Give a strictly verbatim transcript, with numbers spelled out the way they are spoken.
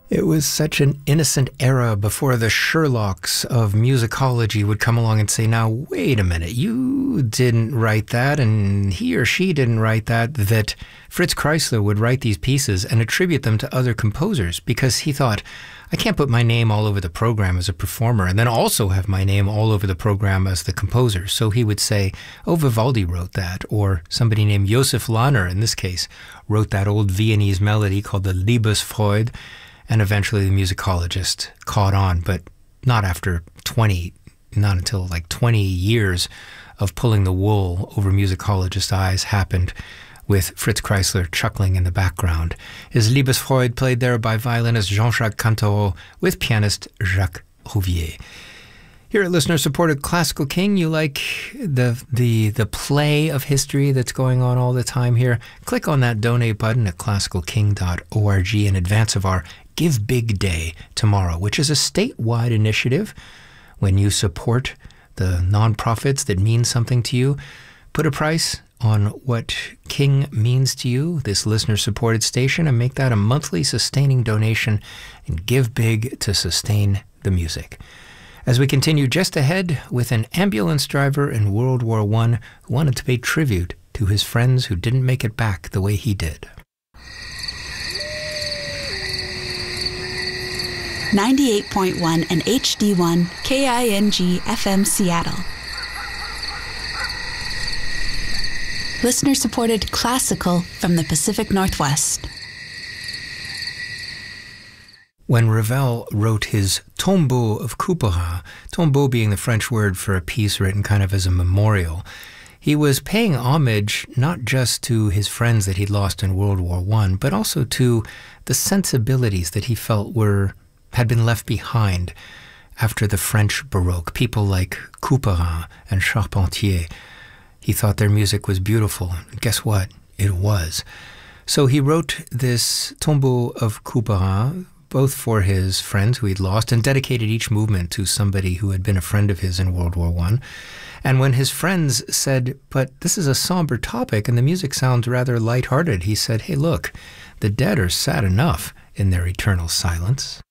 It was such an innocent era before the Sherlocks of musicology would come along and say, now, wait a minute, you didn't write that, and he or she didn't write that, that Fritz Kreisler would write these pieces and attribute them to other composers because he thought, I can't put my name all over the program as a performer and then also have my name all over the program as the composer. So he would say, oh, Vivaldi wrote that, or somebody named Josef Lahner, in this case, wrote that old Viennese melody called the Liebesfreude. And eventually the musicologist caught on, but not after twenty, not until like twenty years of pulling the wool over musicologists' eyes happened with Fritz Kreisler chuckling in the background. His Liebesfreude played there by violinist Jean-Jacques Cantereau with pianist Jacques Rouvier. Here at Listener-Supported Classical King, you like the, the, the play of history that's going on all the time here? Click on that donate button at classical king dot org in advance of our Give Big Day tomorrow, which is a statewide initiative. When you support the nonprofits that mean something to you, put a price on what King means to you, this listener-supported station, and make that a monthly sustaining donation and give big to sustain the music. As we continue just ahead with an ambulance driver in World War One who wanted to pay tribute to his friends who didn't make it back the way he did. ninety-eight point one and H D one K I N G F M Seattle. Listener-supported classical from the Pacific Northwest. When Ravel wrote his Tombeau of Couperin, tombeau being the French word for a piece written kind of as a memorial, he was paying homage not just to his friends that he'd lost in World War One, but also to the sensibilities that he felt were had been left behind after the French Baroque. People like Couperin and Charpentier. He thought their music was beautiful. And guess what? It was. So he wrote this Tombeau of Couperin, both for his friends who he'd lost, and dedicated each movement to somebody who had been a friend of his in World War One. And when his friends said, but this is a somber topic and the music sounds rather lighthearted, he said, hey, look, the dead are sad enough in their eternal silence.